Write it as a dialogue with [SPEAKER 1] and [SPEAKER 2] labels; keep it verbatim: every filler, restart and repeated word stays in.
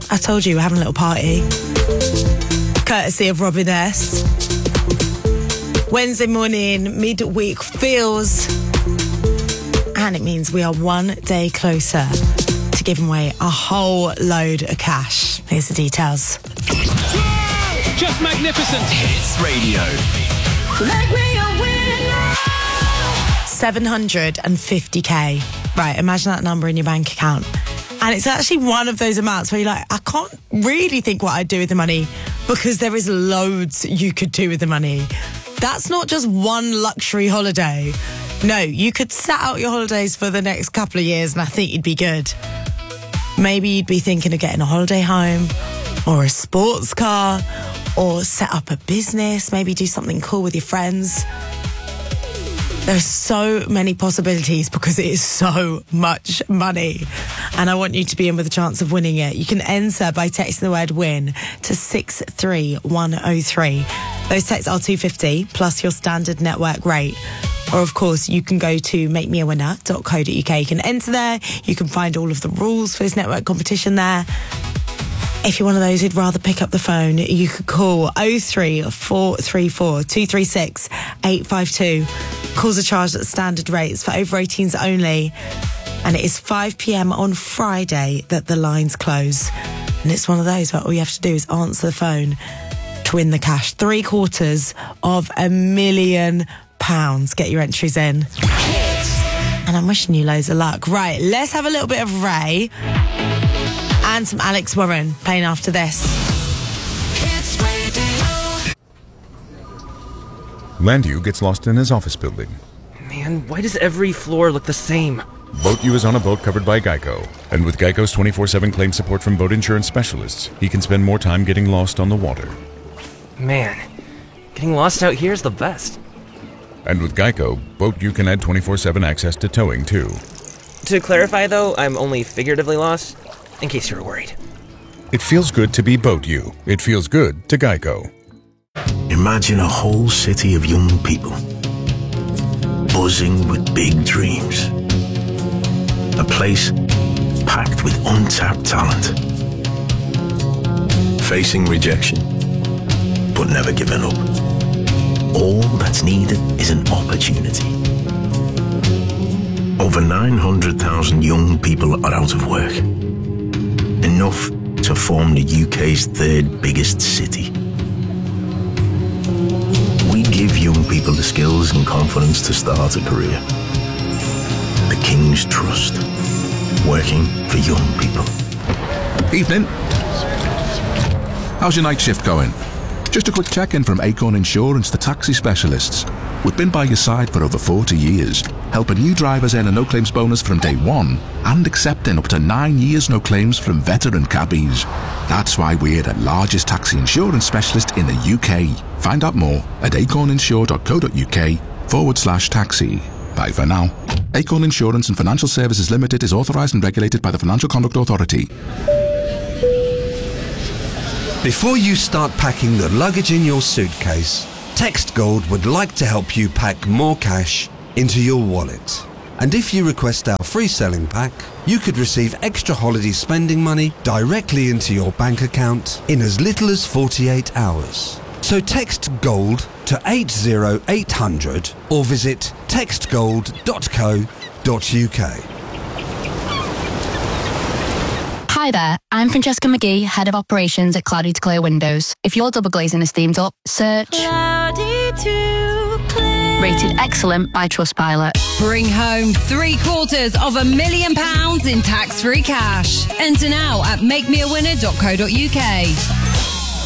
[SPEAKER 1] I told you we're having a little party. Courtesy of Robin S. Wednesday morning, midweek feels. And it means we are one day closer to giving away a whole load of cash. Here's the details.
[SPEAKER 2] Just magnificent. Hits Radio.
[SPEAKER 1] Make me a winner. seven hundred fifty k. Right, imagine that number in your bank account. And it's actually one of those amounts where you're like, I can't really think what I'd do with the money because there is loads you could do with the money. That's not just one luxury holiday. No, you could set out your holidays for the next couple of years and I think you'd be good. Maybe you'd be thinking of getting a holiday home or a sports car or set up a business, maybe do something cool with your friends. There's so many possibilities because it is so much money. And I want you to be in with a chance of winning it. You can enter by texting the word win to six three one oh three. Those texts are two pounds fifty plus your standard network rate. Or, of course, you can go to make me a winner dot co dot uk. You can enter there. You can find all of the rules for this network competition there. If you're one of those who'd rather pick up the phone, you could call oh three four three four two three six eight five two. Calls are charged at standard rates for over eighteens only. And it is five p.m. on Friday that the lines close. And it's one of those where all you have to do is answer the phone to win the cash. Three quarters of a million pounds. Get your entries in. And I'm wishing you loads of luck. Right, let's have a little bit of Ray and some Alex Warren playing after this.
[SPEAKER 3] Landu gets lost in his office building.
[SPEAKER 4] Man, why does every floor look the same?
[SPEAKER 3] Boat U is on a boat covered by Geico. And with Geico's twenty-four seven claim support from boat insurance specialists, he can spend more time getting lost on the water.
[SPEAKER 4] Man, getting lost out here is the best.
[SPEAKER 3] And with Geico, Boat U can add twenty-four seven access to towing, too.
[SPEAKER 4] To clarify, though, I'm only figuratively lost, in case you were worried.
[SPEAKER 3] It feels good to be Boat U. It feels good to Geico.
[SPEAKER 5] Imagine a whole city of young people, buzzing with big dreams. A place packed with untapped talent. Facing rejection, but never giving up. All that's needed is an opportunity. Over nine hundred thousand young people are out of work. Enough to form the U K's third biggest city. We give young people the skills and confidence to start a career. The King's Trust, working for young people.
[SPEAKER 6] Evening. How's your night shift going? Just a quick check-in from Acorn Insurance, the taxi specialists. We've been by your side for over forty years, helping new drivers earn a no-claims bonus from day one and accepting up to nine years no claims from veteran cabbies. That's why we're the largest taxi insurance specialist in the U K. Find out more at acorninsure.co.uk forward slash taxi. Bye for now. Acorn Insurance and Financial Services Limited is authorised and regulated by the Financial Conduct Authority.
[SPEAKER 7] Before you start packing the luggage in your suitcase, Text Gold would like to help you pack more cash into your wallet. And if you request our free selling pack, you could receive extra holiday spending money directly into your bank account in as little as forty-eight hours. So text GOLD to eight zero eight hundred or visit text gold dot co dot uk.
[SPEAKER 8] Hi there, I'm Francesca McGee, Head of Operations at Cloudy to Clear Windows. If your double glazing is steamed up, search Cloudy to Clear. Rated excellent by Trustpilot.
[SPEAKER 9] Bring home three quarters of a million pounds in tax-free cash. Enter now at make me a winner dot co dot uk.